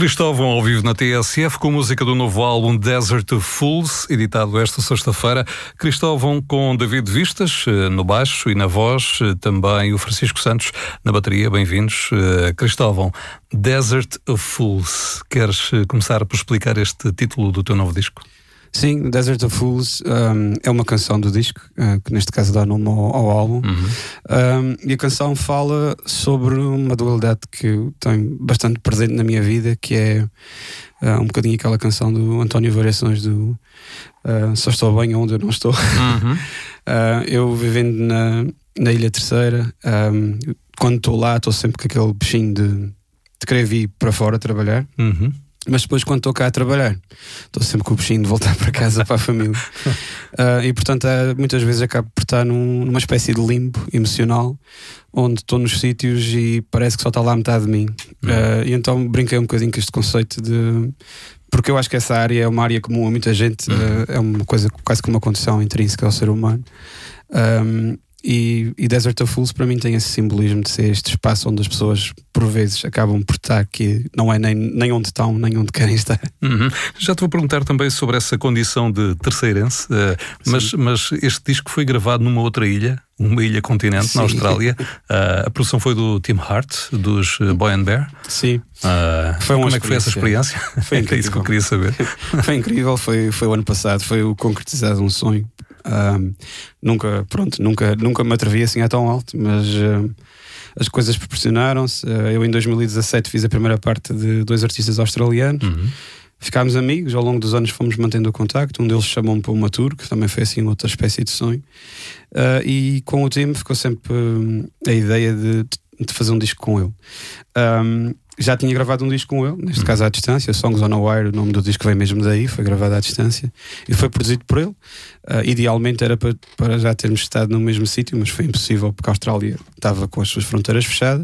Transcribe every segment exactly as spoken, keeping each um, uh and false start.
Cristóvão ao vivo na T S F com música do novo álbum Desert of Fools, editado esta sexta-feira. Cristóvão com David Vistas no baixo e na voz, também o Francisco Santos na bateria. Bem-vindos. Cristóvão, Desert of Fools. Queres começar por explicar este título do teu novo disco? Sim, Desert of Fools um, é uma canção do disco, uh, que neste caso dá nome ao, ao álbum. Uhum. Um, e a canção fala sobre uma dualidade que eu tenho bastante presente na minha vida, que é uh, um bocadinho aquela canção do António Variações do uh, Só estou bem onde eu não estou. Uhum. uh, eu vivendo na, na Ilha Terceira, um, quando estou lá estou sempre com aquele bichinho de, de querer vir para fora trabalhar. Uhum. Mas depois, quando estou cá a trabalhar, estou sempre com o bichinho de voltar para casa, para a família. Uh, e portanto, uh, muitas vezes acabo por estar num, numa espécie de limbo emocional, onde estou nos sítios e parece que só está lá metade de mim. Uh, e então brinquei um bocadinho com este conceito de... Porque eu acho que essa área é uma área comum a muita gente, uh, é uma coisa quase como uma condição intrínseca ao ser humano. Um, E, e Desert of Fools para mim tem esse simbolismo de ser este espaço onde as pessoas por vezes acabam por estar, que não é nem, nem onde estão, nem onde querem estar. Uhum. Já te vou perguntar também sobre essa condição de terceirense, uh, mas, mas este disco foi gravado numa outra ilha, uma ilha continente, Sim. na Austrália. Uh, a produção foi do Tim Hart, dos uh, Boy and Bear. Sim. Uh, foi como é que foi essa experiência? Foi incrível. É isso que eu queria saber. Foi incrível, foi, foi o ano passado, foi o concretizado de um sonho. Um, nunca, pronto, nunca, nunca me atrevi assim a tão alto, mas uh, as coisas proporcionaram-se. Uh, eu em dois mil e dezassete fiz a primeira parte de dois artistas australianos. Uhum. Ficámos amigos, ao longo dos anos fomos mantendo o contacto. Um deles chamou-me para uma tour, que também foi assim outra espécie de sonho. Uh, e com o time ficou sempre uh, a ideia de, de fazer um disco com ele. Um, Já tinha gravado um disco com ele, neste caso à distância, Songs on a Wire, o nome do disco vem mesmo daí, foi gravado à distância e foi produzido por ele. Uh, idealmente era para, para já termos estado no mesmo sítio, mas foi impossível porque a Austrália estava com as suas fronteiras fechadas.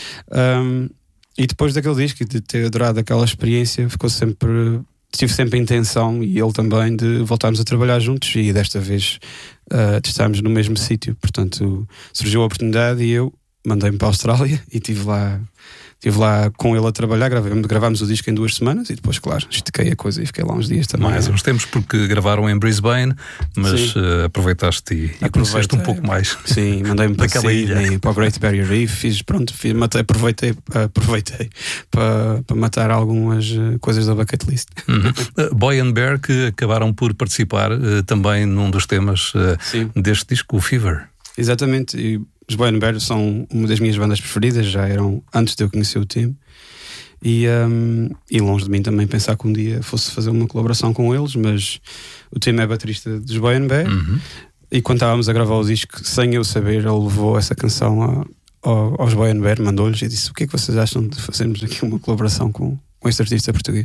Um, e depois daquele disco e de ter adorado aquela experiência, ficou sempre, tive sempre a intenção, e ele também, de voltarmos a trabalhar juntos, e desta vez uh, estarmos no mesmo sítio. Portanto, surgiu a oportunidade e eu mandei-me para a Austrália e estive lá. Estive lá com ele a trabalhar, gravamos, gravámos o disco em duas semanas e depois, claro, estiquei a coisa e fiquei lá uns dias também. Mais uns tempos, porque gravaram em Brisbane, mas uh, aproveitaste e, e conheceste um pouco mais. Sim, mandei-me para aquela ilha, para o Great Barrier Reef, fiz, pronto, fiz, matei, aproveitei, aproveitei para, para matar algumas coisas da bucket list. Uhum. uh, Boy and Bear, que acabaram por participar uh, também num dos temas uh, deste disco, o Fever. Exatamente, e os Boy and Bear são uma das minhas bandas preferidas, já eram antes de eu conhecer o time, e, um, e longe de mim também pensar que um dia fosse fazer uma colaboração com eles, mas o time é baterista dos Boy and Bear. Uhum. E quando estávamos a gravar o disco, sem eu saber, ele levou essa canção a, a, aos Boy and Bear, mandou-lhes e disse: o que é que vocês acham de fazermos aqui uma colaboração com, com este artista português?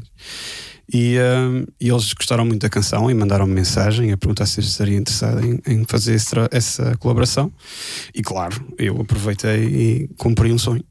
E, um, e eles gostaram muito da canção e mandaram-me mensagem a perguntar se eu estaria interessado em, em fazer esse, essa colaboração. E claro, eu aproveitei e cumpri um sonho.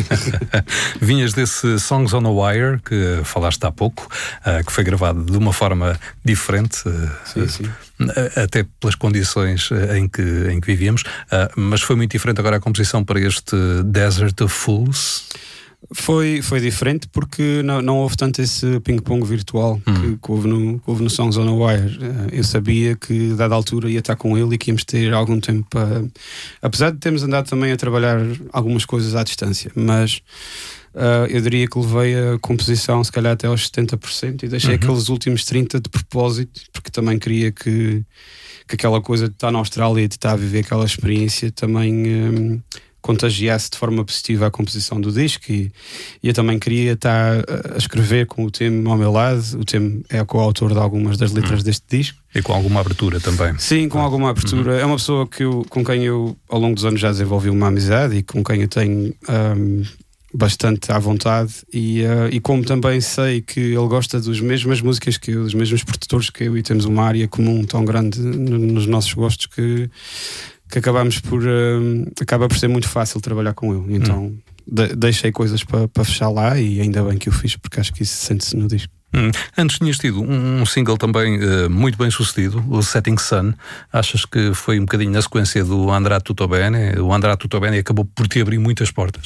Vinhas desse Songs on a Wire, que falaste há pouco, uh, que foi gravado de uma forma diferente, uh, sim, sim. Uh, até pelas condições em que, em que vivíamos, uh, mas foi muito diferente agora a composição para este Desert of Fools. Foi, foi diferente porque não, não houve tanto esse ping-pong virtual hum. que, que, houve no, que houve no Songs on a Wire. Eu sabia que, dada altura, ia estar com ele e que íamos ter algum tempo para... Apesar de termos andado também a trabalhar algumas coisas à distância, mas uh, eu diria que levei a composição se calhar até aos setenta por cento e deixei uhum. aqueles últimos trinta por cento de propósito, porque também queria que, que aquela coisa de estar na Austrália e de estar a viver aquela experiência também... Um, contagiasse de forma positiva a composição do disco, e, e eu também queria estar a escrever com o Tim ao meu lado. O Tim é o coautor de algumas das letras uhum. deste disco. E com alguma abertura também. Sim, com alguma abertura. Uhum. É uma pessoa que eu, com quem eu ao longo dos anos já desenvolvi uma amizade e com quem eu tenho um, bastante à vontade, e, uh, e como também sei que ele gosta das mesmas músicas que eu, dos mesmos produtores que eu, e temos uma área comum tão grande no, nos nossos gostos que que acabamos por uh, acaba por ser muito fácil trabalhar com ele. Então hum. de, deixei coisas para pa fechar lá, e ainda bem que o fiz, porque acho que isso sente-se no disco. Hum. Antes tinhas tido um, um single também uh, muito bem sucedido, o Setting Sun. Achas que foi um bocadinho na sequência do Andrà Tutto Bene? O Andrà Tutto Bene acabou por te abrir muitas portas.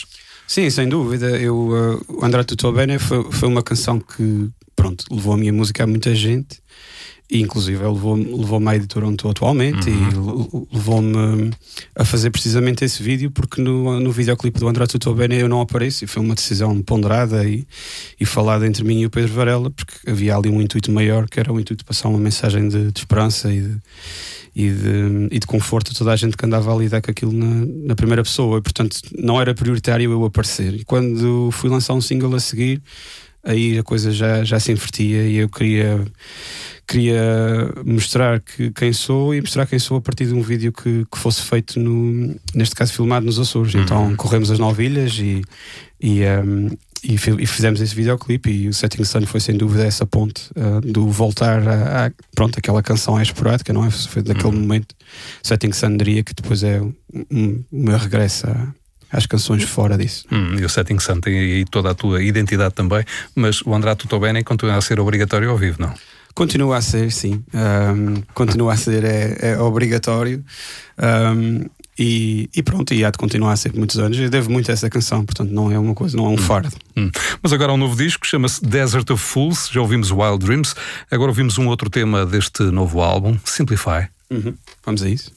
Sim, sem dúvida. Eu, uh, o Andrà Tutto Bene foi, foi uma canção que, pronto, levou a minha música a muita gente. E inclusive levou-me levou à editora onde estou atualmente. Uhum. E levou-me a fazer precisamente esse vídeo, porque no, no videoclipe do Andrà Tutto Bene eu não apareço, e foi uma decisão ponderada e, e falada entre mim e o Pedro Varela, porque havia ali um intuito maior, que era o intuito de passar uma mensagem de, de esperança e de, e, de, e de conforto a toda a gente que andava a lidar com aquilo na, na primeira pessoa, e portanto não era prioritário eu aparecer. E quando fui lançar um single a seguir, aí a coisa já, já se invertia, e eu queria queria mostrar que, quem sou, e mostrar quem sou a partir de um vídeo que, que fosse feito no, neste caso filmado nos Açores. Uhum. Então corremos as nove ilhas e, e, um, e, e fizemos esse videoclipe, e o Setting Sun foi sem dúvida essa ponte uh, do voltar a, a pronto, aquela canção é esporádica, não é? Foi daquele uhum. momento. Setting Sun diria que depois é um, um, o meu regresso a às canções fora disso. Hum, e o Setting Sun tem aí toda a tua identidade também, mas o Andrà Tutto Bene continua a ser obrigatório ao vivo, não? Continua a ser, sim. Um, continua a ser, é, é obrigatório. Um, e, e pronto, e há de continuar a ser por muitos anos. Eu devo muito a essa canção, portanto não é uma coisa, não é um fardo. Hum, hum. Mas agora há um novo disco, chama-se Desert of Fools. Já ouvimos Wild Dreams, agora ouvimos um outro tema deste novo álbum, Simplify. Uhum. Vamos a isso.